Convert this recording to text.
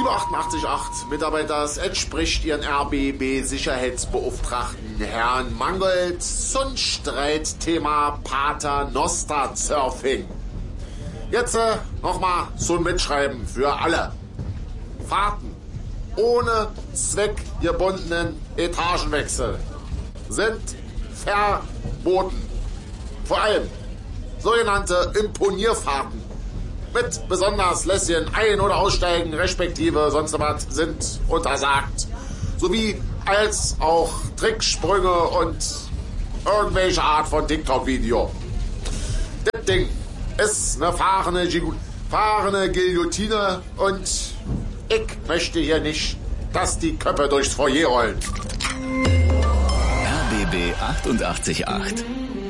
Liebe 88.8 Mitarbeiter, es entspricht Ihren RBB-Sicherheitsbeauftragten Herrn Mangold zum Streitthema Pater Noster Surfing. Jetzt nochmal zum Mitschreiben für alle. Fahrten ohne zweckgebundenen Etagenwechsel sind verboten. Vor allem sogenannte Imponierfahrten mit besonders lässigen Ein- oder Aussteigen respektive sonst was sind untersagt. Sowie als auch Tricksprünge und irgendwelche Art von TikTok-Video. Das Ding ist eine fahrende Guillotine und ich möchte hier nicht, dass die Köpfe durchs Foyer rollen. RBB 88.8